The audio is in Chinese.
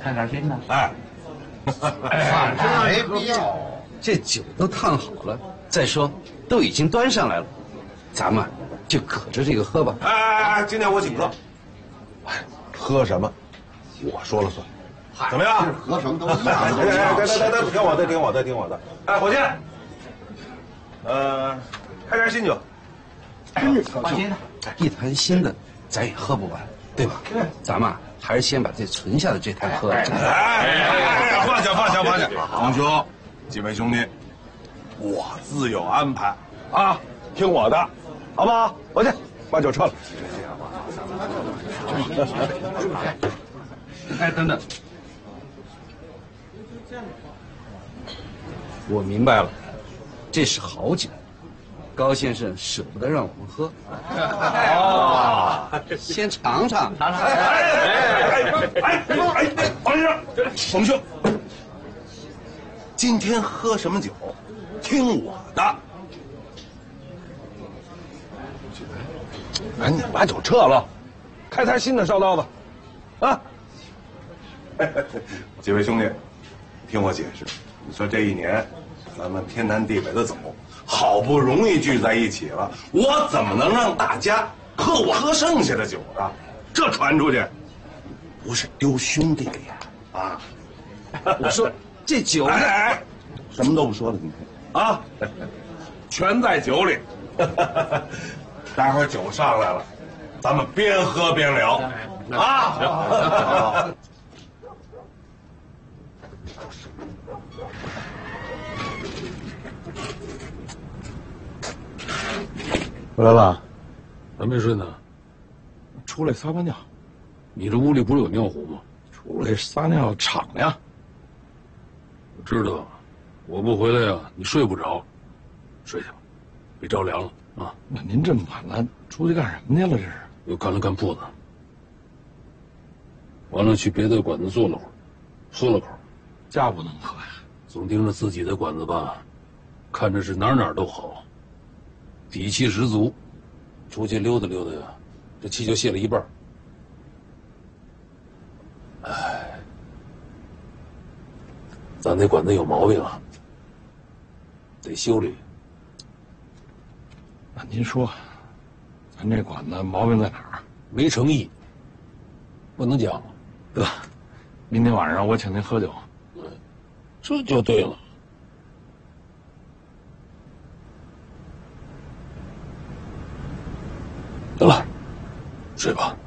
开点心呢？ 哎， 没必要。 这酒都烫好了，再说都已经端上来了，咱们就可着这个喝吧。 哎，今天我请客，喝什么我说了算，怎么样？ 喝什么都一样。 对，听我的。哎，伙计，开点新酒。 放心的， 一坛新的咱也喝不完，对吧？咱们还是先把这存下的这坛喝了。 放下，王兄，几位兄弟，我自有安排啊，听我的，好不好？伙计，把酒撤了。 哎，等等，我明白了，这是好酒，高先生舍不得让我们喝。先尝尝。 王先生，冯兄，今天喝什么酒，听我的。赶紧把酒撤了，开台新的烧刀子，啊！几位兄弟，听我解释，你说这一年，咱们天南地北的走，好不容易聚在一起了，我怎么能让大家喝我喝剩下的酒呢？这传出去，不是丢兄弟脸啊！ 我说这酒， 哎，什么都不说了，今天啊，全在酒里。待会儿酒上来了，咱们边喝边聊啊！ 回来了， 还没睡呢。 出来撒把尿。 你这屋里不是有尿壶吗？ 出来撒尿敞呀。 我知道，我不回来呀，你睡不着。睡去吧，别着凉了啊。 那您这么晚了，出去干什么去了？这是？ 又看了看铺子，完了去别的馆子坐了会儿，喝了口。 家不能喝呀。 总盯着自己的馆子吧，看着是哪儿都好，底气十足。出去溜达溜达呀，这气就泄了一半。哎，咱那馆子有毛病啊，得修理。 那您说，咱这馆子毛病在哪儿？ 没诚意，不能讲， 对吧？明天晚上我请您喝酒。 这就对了。得了，睡吧。